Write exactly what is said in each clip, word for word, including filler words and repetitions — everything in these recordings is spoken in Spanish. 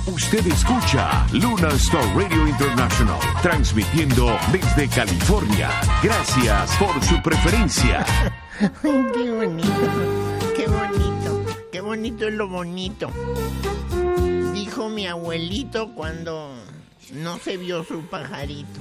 Usted escucha Luna Star Radio International, transmitiendo desde California. Gracias por su preferencia. Ay, qué bonito, qué bonito, qué bonito es lo bonito. Dijo mi abuelito cuando no se vio su pajarito.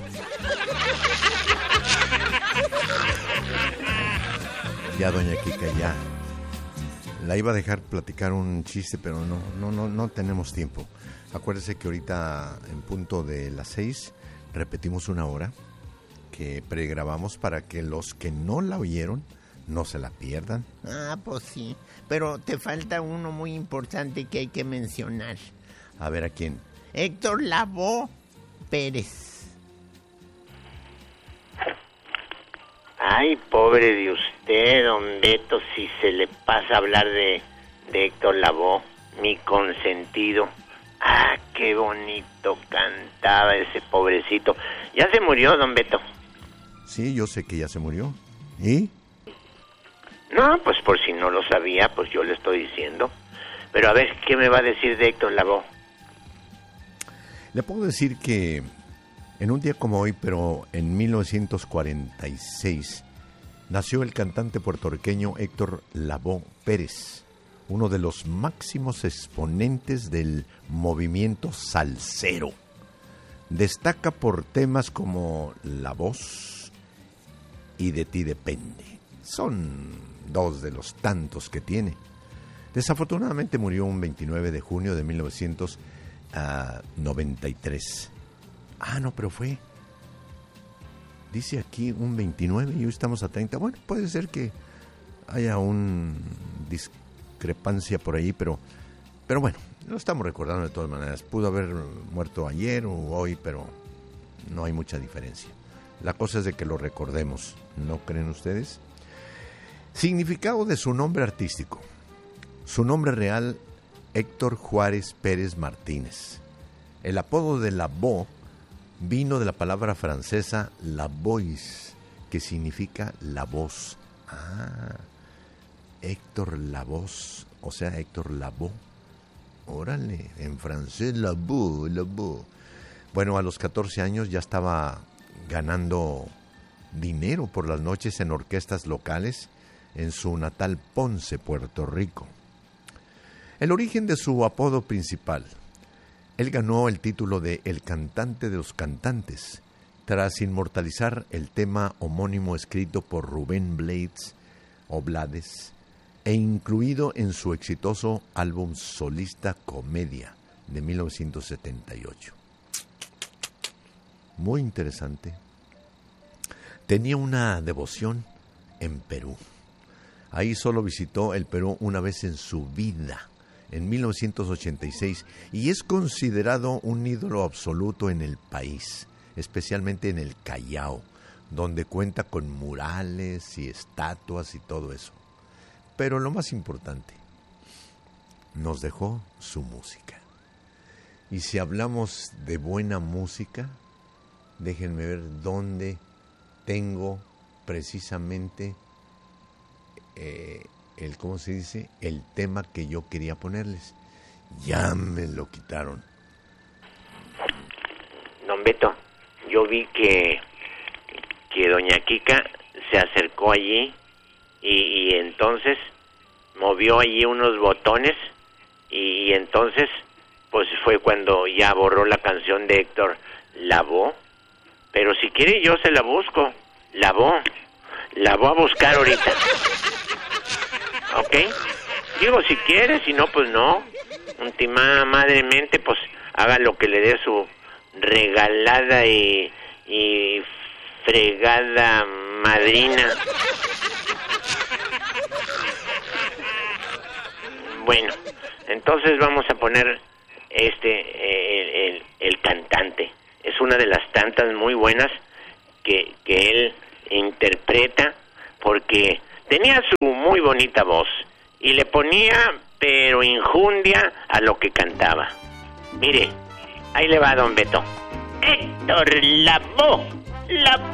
Ya, doña Kika, ya. La iba a dejar platicar un chiste, pero no, no, no, no tenemos tiempo. Acuérdese que ahorita en punto de las seis repetimos una hora que pregrabamos para que los que no la oyeron no se la pierdan. Ah, pues sí, pero te falta uno muy importante que hay que mencionar. A ver, ¿a quién? Héctor Lavoe Pérez. Ay, pobre de usted, don Beto, si se le pasa a hablar de, de Héctor Lavoe, mi consentido. Ah, qué bonito cantaba ese pobrecito. ¿Ya se murió, don Beto? Sí, yo sé que ya se murió. ¿Y? No, pues por si no lo sabía, pues yo le estoy diciendo. Pero a ver, ¿qué me va a decir de Héctor Lavoe? Le puedo decir que en un día como hoy, pero en mil novecientos cuarenta y seis, nació el cantante puertorriqueño Héctor Lavoe Pérez, uno de los máximos exponentes del movimiento salsero. Destaca por temas como La Voz y De ti depende. Son dos de los tantos que tiene. Desafortunadamente murió un veintinueve de junio de mil novecientos noventa y tres. Ah, no, pero fue... Dice aquí un veintinueve y hoy estamos a treinta. Bueno, puede ser que haya una discrepancia por ahí, pero, pero bueno, lo estamos recordando de todas maneras. Pudo haber muerto ayer o hoy, pero no hay mucha diferencia. La cosa es de que lo recordemos, ¿no creen ustedes? Significado de su nombre artístico. Su nombre real, Héctor Juárez Pérez Martínez. El apodo de Lavoe vino de la palabra francesa la voix, que significa la voz. Ah, Héctor Lavoe, o sea, Héctor Lavoe. Órale, en francés, Lavoe, Lavoe. Bueno, a los catorce años ya estaba ganando dinero por las noches en orquestas locales en su natal Ponce, Puerto Rico. El origen de su apodo principal. Él ganó el título de El Cantante de los Cantantes, tras inmortalizar el tema homónimo escrito por Rubén Blades o Blades e incluido en su exitoso álbum solista Comedia de mil novecientos setenta y ocho. Muy interesante. Tenía una devoción en Perú. Ahí solo visitó el Perú una vez en su vida, en mil novecientos ochenta y seis, y es considerado un ídolo absoluto en el país, especialmente en el Callao, donde cuenta con murales y estatuas y todo eso. Pero lo más importante, nos dejó su música. Y si hablamos de buena música, déjenme ver dónde tengo precisamente eh, el, ¿cómo se dice? El tema que yo quería ponerles. Ya me lo quitaron. Don Beto, yo vi que, que doña Kika se acercó allí y, y entonces movió allí unos botones y, y entonces pues fue cuando ya borró la canción de Héctor Lavoe. Pero si quiere yo se la busco. Lavoe. La voy a buscar ahorita. ¿Ok? Digo, si quiere, si no, pues no. Ultima madremente, pues haga lo que le dé su regalada y, y fregada madrina. Bueno, entonces vamos a poner este, el, el, el cantante. Es una de las tantas muy buenas que, que él interpreta, porque tenía su muy bonita voz y le ponía, pero injundia a lo que cantaba. Mire, ahí le va, don Beto. Héctor Lavoe, Lavoe.